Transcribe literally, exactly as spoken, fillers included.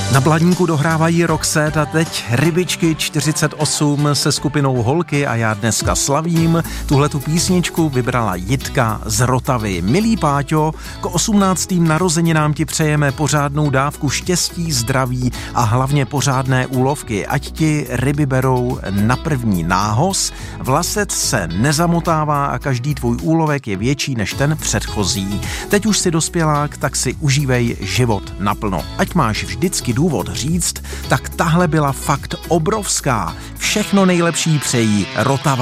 Na Blaníku dohrávají Roxette a teď Rybičky čtyřicet osm se skupinou Holky a já dneska slavím. Tuhletu písničku vybrala Jitka z Rotavy. Milý Páťo, k osmnáctým narozeninám ti přejeme pořádnou dávku štěstí, zdraví a hlavně pořádné úlovky. Ať ti ryby berou na první nához, vlasec se nezamotává a každý tvůj úlovek je větší než ten předchozí. Teď už si dospělák, tak si užívej život naplno. Ať máš vždycky důvod říct, tak tahle byla fakt obrovská. Všechno nejlepší přejí Rotava.